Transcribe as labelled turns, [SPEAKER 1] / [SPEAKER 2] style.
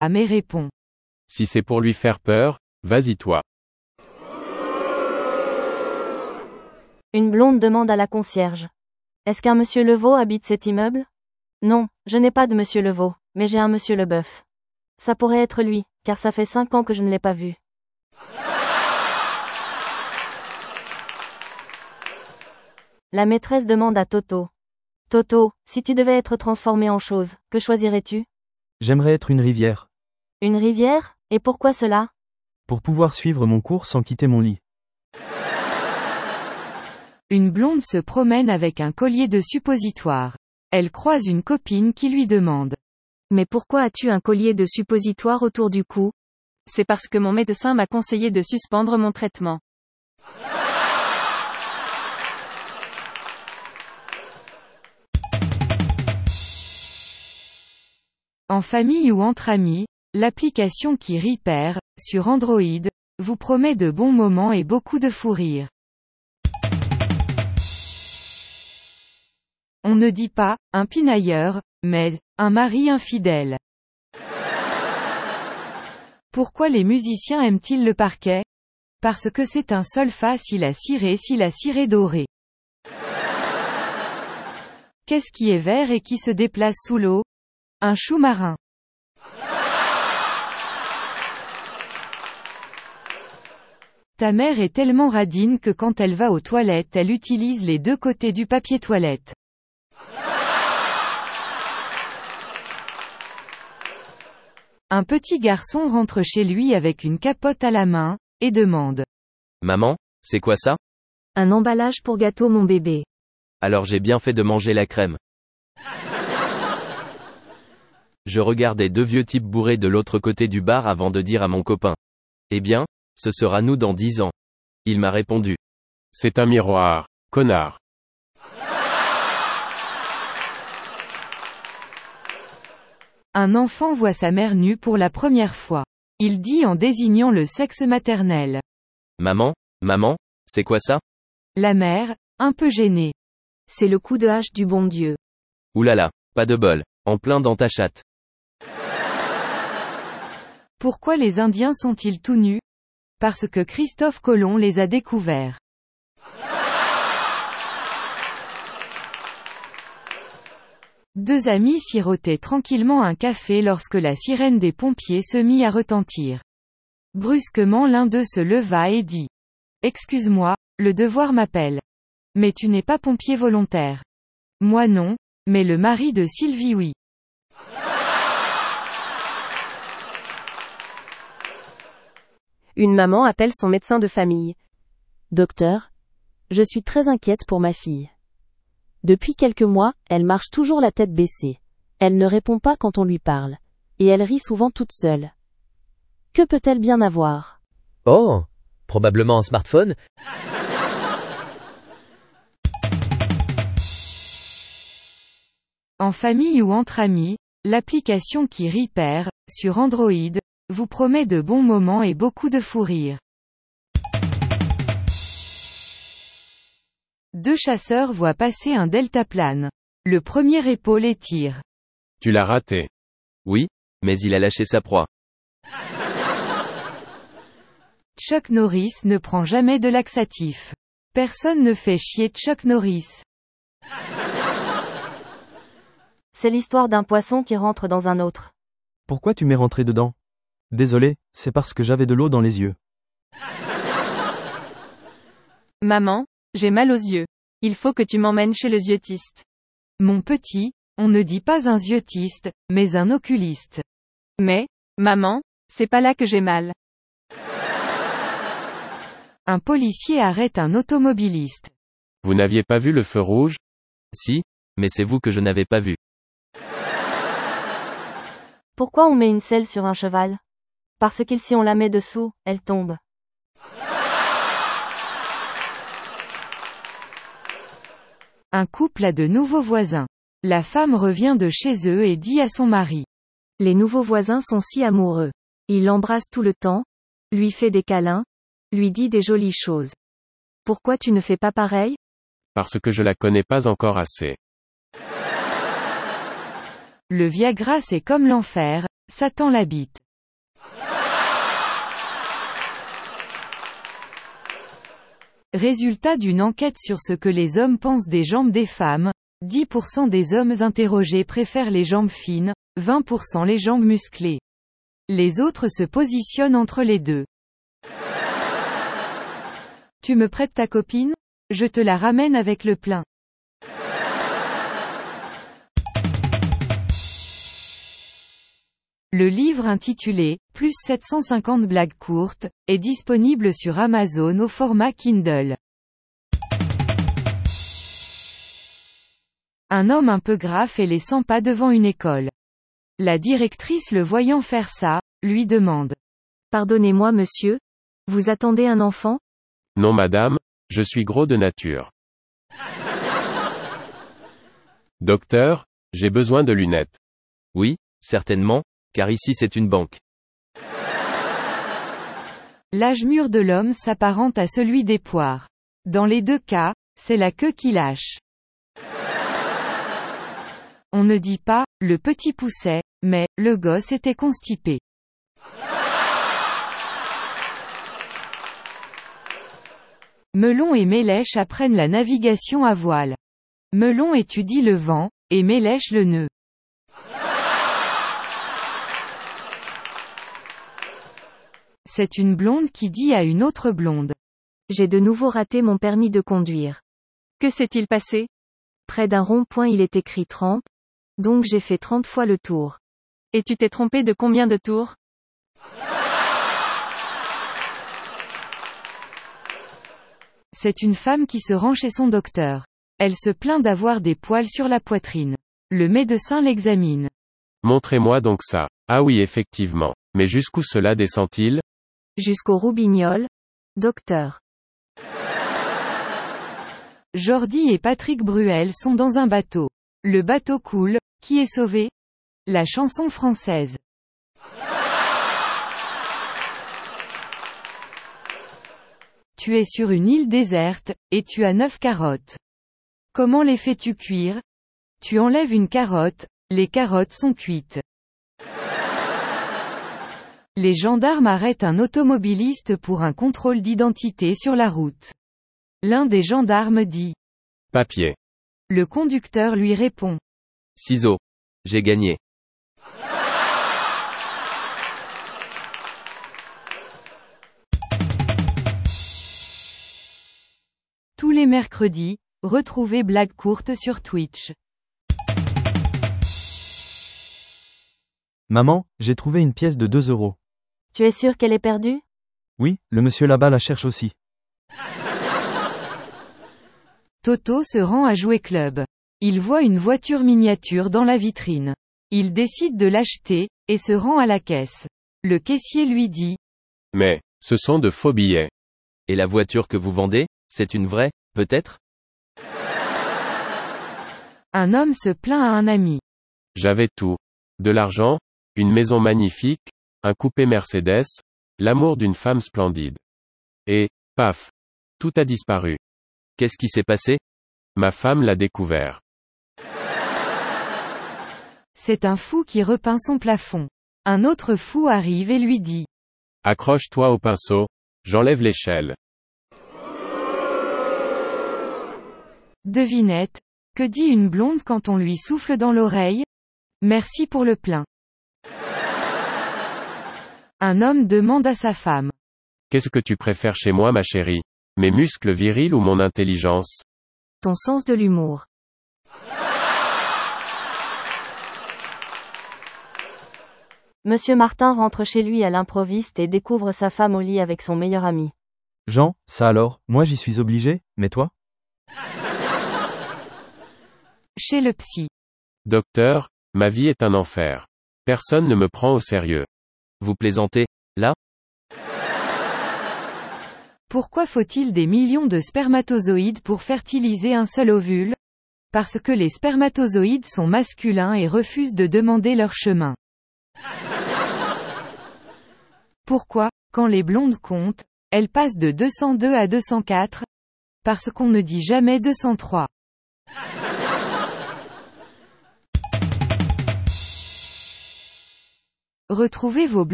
[SPEAKER 1] Amé répond.
[SPEAKER 2] Si c'est pour lui faire peur, vas-y toi.
[SPEAKER 3] Une blonde demande à la concierge. Est-ce qu'un monsieur Levaux habite cet immeuble? Non, je n'ai pas de monsieur Levaux, mais j'ai un monsieur Leboeuf. Ça pourrait être lui, car ça fait 5 ans que je ne l'ai pas vu. La maîtresse demande à Toto. Toto, si tu devais être transformé en chose, que choisirais-tu?
[SPEAKER 4] J'aimerais être une rivière.
[SPEAKER 3] Une rivière? Et pourquoi cela?
[SPEAKER 4] Pour pouvoir suivre mon cours sans quitter mon lit.
[SPEAKER 1] Une blonde se promène avec un collier de suppositoire. Elle croise une copine qui lui demande.
[SPEAKER 3] Mais pourquoi as-tu un collier de suppositoire autour du cou?
[SPEAKER 5] C'est parce que mon médecin m'a conseillé de suspendre mon traitement.
[SPEAKER 1] En famille ou entre amis, l'application qui rit perd, sur Android, vous promet de bons moments et beaucoup de fou rire. On ne dit pas, un pinailleur, mais, un mari infidèle. Pourquoi les musiciens aiment-ils le parquet? Parce que c'est un sol fa si la ciré doré. Qu'est-ce qui est vert et qui se déplace sous l'eau? Un chou marin. Ta mère est tellement radine que quand elle va aux toilettes elle utilise les 2 côtés du papier toilette. Un petit garçon rentre chez lui avec une capote à la main, et demande.
[SPEAKER 6] Maman, c'est quoi ça?
[SPEAKER 3] Un emballage pour gâteau mon bébé.
[SPEAKER 6] Alors j'ai bien fait de manger la crème. Je regardais 2 vieux types bourrés de l'autre côté du bar avant de dire à mon copain. Eh bien, ce sera nous dans 10 ans. Il m'a répondu.
[SPEAKER 2] C'est un miroir, connard.
[SPEAKER 1] Un enfant voit sa mère nue pour la première fois. Il dit en désignant le sexe maternel.
[SPEAKER 6] Maman, c'est quoi ça?
[SPEAKER 1] La mère, un peu gênée.
[SPEAKER 3] C'est le coup de hache du bon Dieu.
[SPEAKER 6] Oulala, pas de bol. En plein dans ta chatte.
[SPEAKER 1] Pourquoi les Indiens sont-ils tout nus? Parce que Christophe Colomb les a découverts. Deux amis sirotaient tranquillement un café lorsque la sirène des pompiers se mit à retentir. Brusquement l'un d'eux se leva et dit. Excuse-moi, le devoir m'appelle. Mais tu n'es pas pompier volontaire. Moi non, mais le mari de Sylvie oui.
[SPEAKER 3] Une maman appelle son médecin de famille. Docteur, je suis très inquiète pour ma fille. Depuis quelques mois, elle marche toujours la tête baissée. Elle ne répond pas quand on lui parle. Et elle rit souvent toute seule. Que peut-elle bien avoir?
[SPEAKER 7] Oh, probablement un smartphone.
[SPEAKER 1] En famille ou entre amis, l'application qui rit perd, sur Android, vous promet de bons moments et beaucoup de fou rire. 2 chasseurs voient passer un deltaplane. Le premier épaule et tire.
[SPEAKER 2] Tu l'as raté.
[SPEAKER 6] Oui, mais il a lâché sa proie.
[SPEAKER 1] Chuck Norris ne prend jamais de laxatif. Personne ne fait chier Chuck Norris.
[SPEAKER 3] C'est l'histoire d'un poisson qui rentre dans un autre.
[SPEAKER 4] Pourquoi tu m'es rentré dedans? Désolé, c'est parce que j'avais de l'eau dans les yeux.
[SPEAKER 5] Maman, j'ai mal aux yeux. Il faut que tu m'emmènes chez le yeux-tiste.
[SPEAKER 1] Mon petit, on ne dit pas un yeux-tiste, mais un oculiste.
[SPEAKER 5] Mais, maman, c'est pas là que j'ai mal.
[SPEAKER 1] Un policier arrête un automobiliste.
[SPEAKER 2] Vous n'aviez pas vu le feu rouge?
[SPEAKER 6] Si, mais c'est vous que je n'avais pas vu.
[SPEAKER 3] Pourquoi on met une selle sur un cheval? Parce que si on la met dessous, elle tombe.
[SPEAKER 1] Un couple a de nouveaux voisins. La femme revient de chez eux et dit à son mari.
[SPEAKER 3] Les nouveaux voisins sont si amoureux. Il l'embrasse tout le temps, lui fait des câlins, lui dit des jolies choses. Pourquoi tu ne fais pas pareil?
[SPEAKER 2] Parce que je la connais pas encore assez.
[SPEAKER 1] Le Viagra c'est comme l'enfer, Satan l'habite. Résultat d'une enquête sur ce que les hommes pensent des jambes des femmes, 10% des hommes interrogés préfèrent les jambes fines, 20% les jambes musclées. Les autres se positionnent entre les deux. Tu me prêtes ta copine? Je te la ramène avec le plein. Le livre intitulé « Plus 750 blagues courtes » est disponible sur Amazon au format Kindle. Un homme un peu gras fait les 100 pas devant une école. La directrice le voyant faire ça, lui demande.
[SPEAKER 3] Pardonnez-moi monsieur? Vous attendez un enfant?
[SPEAKER 2] Non madame, je suis gros de nature. Docteur, j'ai besoin de lunettes.
[SPEAKER 6] Oui, certainement, car ici c'est une banque.
[SPEAKER 1] L'âge mûr de l'homme s'apparente à celui des poires. Dans les deux cas, c'est la queue qui lâche. On ne dit pas « le petit poussait », mais « le gosse était constipé ». Melon et Mélèche apprennent la navigation à voile. Melon étudie le vent, et Mélèche le nœud. C'est une blonde qui dit à une autre blonde.
[SPEAKER 3] J'ai de nouveau raté mon permis de conduire.
[SPEAKER 5] Que s'est-il passé?
[SPEAKER 3] Près d'un rond-point il est écrit 30, donc j'ai fait 30 fois le tour.
[SPEAKER 5] Et tu t'es trompé de combien de tours?
[SPEAKER 1] C'est une femme qui se rend chez son docteur. Elle se plaint d'avoir des poils sur la poitrine. Le médecin l'examine.
[SPEAKER 2] Montrez-moi donc ça. Ah oui effectivement. Mais jusqu'où cela descend-il?
[SPEAKER 3] Jusqu'au roubignoles, docteur.
[SPEAKER 1] Jordi et Patrick Bruel sont dans un bateau. Le bateau coule, qui est sauvé? La chanson française. Tu es sur une île déserte, et tu as 9 carottes. Comment les fais-tu cuire? Tu enlèves une carotte, les carottes sont cuites. Les gendarmes arrêtent un automobiliste pour un contrôle d'identité sur la route. L'un des gendarmes dit «
[SPEAKER 2] Papier. »
[SPEAKER 1] Le conducteur lui répond «
[SPEAKER 6] Ciseaux. J'ai gagné.
[SPEAKER 1] Tous les mercredis, retrouvez Blagues courtes sur Twitch.
[SPEAKER 4] Maman, j'ai trouvé une pièce de 2 €.
[SPEAKER 3] Tu es sûr qu'elle est perdue?
[SPEAKER 4] Oui, le monsieur là-bas la cherche aussi.
[SPEAKER 1] Toto se rend à Jouet Club. Il voit une voiture miniature dans la vitrine. Il décide de l'acheter, et se rend à la caisse. Le caissier lui dit
[SPEAKER 2] « Mais, ce sont de faux billets. »
[SPEAKER 6] Et la voiture que vous vendez, c'est une vraie, peut-être?
[SPEAKER 1] Un homme se plaint à un ami.
[SPEAKER 2] J'avais tout. De l'argent, une maison magnifique, un coupé Mercedes, l'amour d'une femme splendide. Et, paf, tout a disparu.
[SPEAKER 6] Qu'est-ce qui s'est passé?
[SPEAKER 2] Ma femme l'a découvert.
[SPEAKER 1] C'est un fou qui repeint son plafond. Un autre fou arrive et lui dit
[SPEAKER 2] « Accroche-toi au pinceau, j'enlève l'échelle. »
[SPEAKER 1] Devinette, que dit une blonde quand on lui souffle dans l'oreille? Merci pour le plein. Un homme demande à sa femme.
[SPEAKER 2] Qu'est-ce que tu préfères chez moi ma chérie? Mes muscles virils ou mon intelligence?
[SPEAKER 3] Ton sens de l'humour. Monsieur Martin rentre chez lui à l'improviste et découvre sa femme au lit avec son meilleur ami.
[SPEAKER 4] Jean, ça alors, moi j'y suis obligé, mais toi?
[SPEAKER 1] Chez le psy.
[SPEAKER 2] Docteur, ma vie est un enfer. Personne ne me prend au sérieux.
[SPEAKER 6] Vous plaisantez, là?
[SPEAKER 1] Pourquoi faut-il des millions de spermatozoïdes pour fertiliser un seul ovule? Parce que les spermatozoïdes sont masculins et refusent de demander leur chemin. Pourquoi, quand les blondes comptent, elles passent de 202 à 204? Parce qu'on ne dit jamais 203. Retrouvez vos